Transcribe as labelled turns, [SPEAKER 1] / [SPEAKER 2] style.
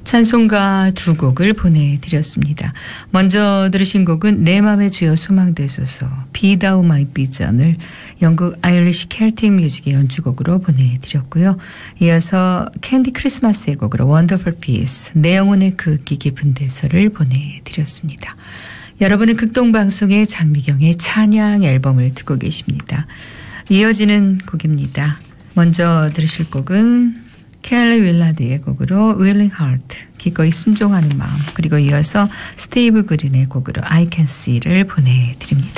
[SPEAKER 1] 찬송가 두 곡을 보내드렸습니다. 먼저 들으신 곡은 내 맘의 주여 소망되소서 Be Thou My Vision을 영국 아일리시 켈틱 뮤직의 연주곡으로 보내드렸고요. 이어서 캔디 크리스마스의 곡으로 Wonderful Peace 내 영혼의 극기 깊은 데서를 보내드렸습니다. 여러분은 극동방송의 장미경의 찬양 앨범을 듣고 계십니다. 이어지는 곡입니다. 먼저 들으실 곡은 켈리 윌라드의 곡으로 Willing Heart, 기꺼이 순종하는 마음, 그리고 이어서 스티브 그린의 곡으로 I Can See를 보내드립니다.